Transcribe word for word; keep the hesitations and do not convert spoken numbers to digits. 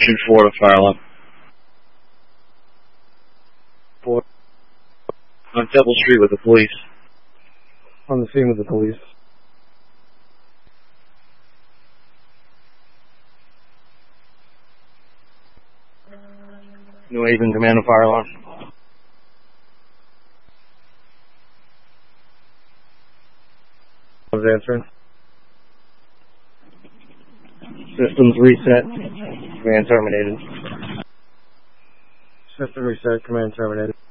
four to fire alarm. Four. On Temple Street with the police. On the scene with the police. New Haven, command of fire alarm. I was answering. Systems reset. Command terminated. System reset, command terminated.